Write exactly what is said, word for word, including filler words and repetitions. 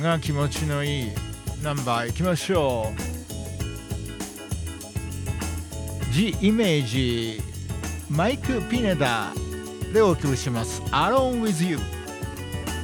が気持ちのいいナンバーいきましょう。 The Image マイク・ピネダでお送りします Alone with You。